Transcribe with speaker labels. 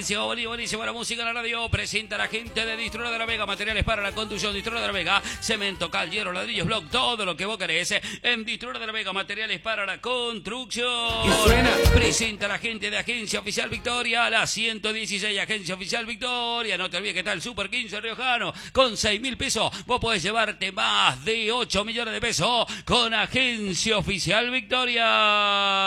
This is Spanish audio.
Speaker 1: buenísimo, buenísimo. La música en la radio presenta a la gente de Distrora de la Vega. Materiales para la construcción. Distrora de la Vega. Cemento, cal, hierro, ladrillos, block. Todo lo que vos querés. En Distrora de la Vega. Materiales para la construcción.
Speaker 2: Y suena.
Speaker 1: Presenta a la gente de Agencia Oficial Victoria. La 116 Agencia Oficial Victoria. No te olvides que está el Super 15 riojano. Con 6.000 pesos. Vos podés llevarte más de 8 millones de pesos con Agencia Oficial Victoria.